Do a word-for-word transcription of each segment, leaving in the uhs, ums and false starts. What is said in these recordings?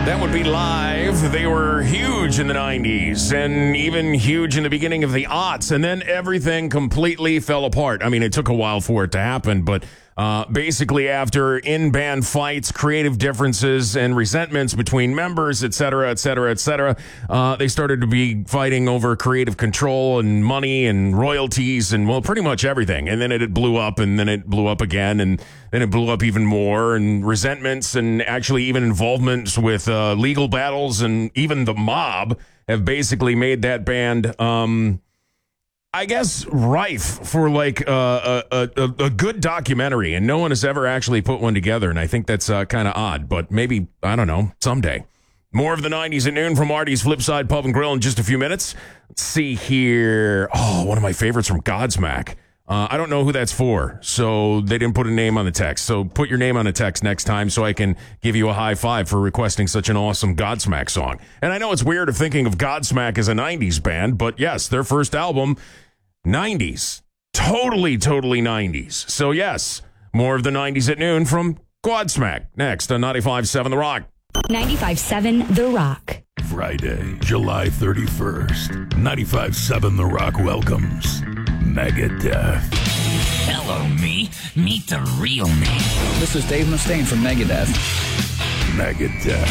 That would be Live. They were huge in the nineties and even huge in the beginning of the aughts, and then everything completely fell apart. I mean, it took a while for it to happen, but uh, basically after in-band fights, creative differences, and resentments between members, et cetera, et cetera, et cetera, uh, they started to be fighting over creative control and money and royalties and, well, pretty much everything. And then it blew up, and then it blew up again, and then it blew up even more, and resentments and actually even involvements with uh, legal battles and even the mob have basically made that band, um, I guess, rife for like uh, a, a, a good documentary, and no one has ever actually put one together, and I think that's uh, kind of odd, but maybe, I don't know, someday. More of the nineties at noon from Marty's Flipside Pub and Grill in just a few minutes. Let's see here. Oh, one of my favorites from Godsmack. Uh, I don't know who that's for, so they didn't put a name on the text. So put your name on the text next time so I can give you a high five for requesting such an awesome Godsmack song. And I know it's weird of thinking of Godsmack as a nineties band, but yes, their first album, nineties. Totally, totally nineties. So yes, more of the nineties at noon from Godsmack. Next on ninety-five point seven The Rock. ninety-five point seven The Rock. Friday, July thirty-first. ninety-five point seven The Rock welcomes Megadeth. Hello, me. Meet the real me. This is Dave Mustaine from Megadeth. Megadeth.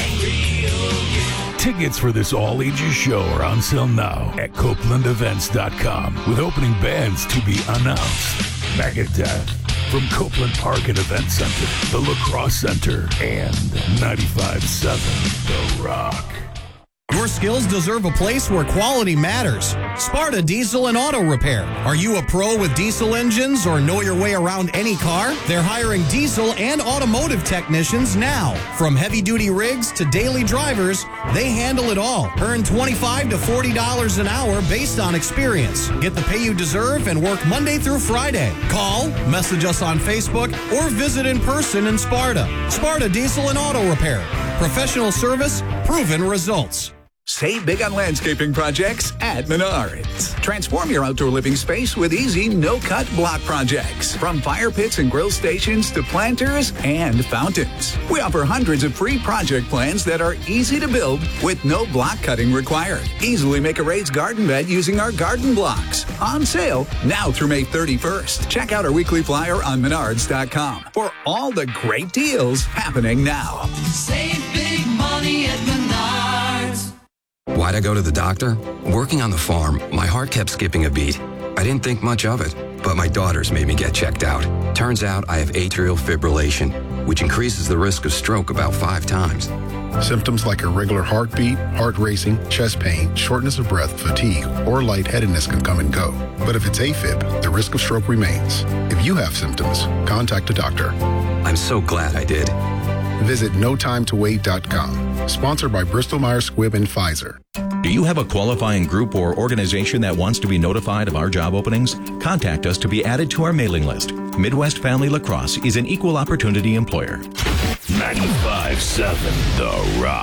Tickets for this all-ages show are on sale now at Copeland Events dot com, with opening bands to be announced. Megadeth. From Copeland Park and Event Center, the La Crosse Center, and ninety-five point seven The Rock. Your skills deserve a place where quality matters. Sparta Diesel and Auto Repair. Are you a pro with diesel engines or know your way around any car? They're hiring diesel and automotive technicians now. From heavy-duty rigs to daily drivers, they handle it all. Earn twenty-five to forty dollars an hour based on experience. Get the pay you deserve and work Monday through Friday. Call, message us on Facebook, or visit in person in Sparta. Sparta Diesel and Auto Repair. Professional service, proven results. Save big on landscaping projects at Menards. Transform your outdoor living space with easy, no-cut block projects. From fire pits and grill stations to planters and fountains. We offer hundreds of free project plans that are easy to build with no block cutting required. Easily make a raised garden bed using our garden blocks. On sale now through May thirty-first. Check out our weekly flyer on Menards dot com for all the great deals happening now. Save big money at Menards. Why'd I go to the doctor? Working on the farm, my heart kept skipping a beat. I didn't think much of it, but my daughters made me get checked out. Turns out I have atrial fibrillation, which increases the risk of stroke about five times. Symptoms like irregular heartbeat, heart racing, chest pain, shortness of breath, fatigue, or lightheadedness can come and go. But if it's AFib, the risk of stroke remains. If you have symptoms, contact a doctor. I'm so glad I did. Visit no time to wait dot com. Sponsored by Bristol Myers Squibb and Pfizer. Do you have a qualifying group or organization that wants to be notified of our job openings? Contact us to be added to our mailing list. Midwest Family Lacrosse is an equal opportunity employer. ninety-five point seven The Rock.